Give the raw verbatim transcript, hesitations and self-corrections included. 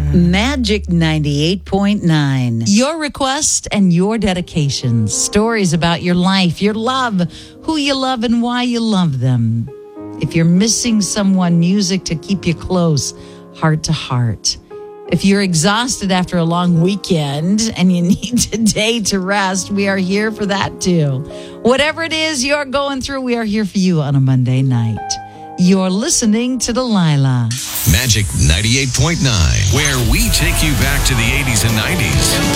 Magic ninety-eight point nine. Your request and your dedications. Stories about your life, your love, who you love and why you love them. If you're missing someone, music to keep you close, heart to heart. If you're exhausted after a long weekend and you need today to rest, we are here for that too. Whatever it is you're going through, we are here for you on a Monday night. You're listening to Delilah. Magic ninety-eight point nine, where we take you back to the eighties and nineties.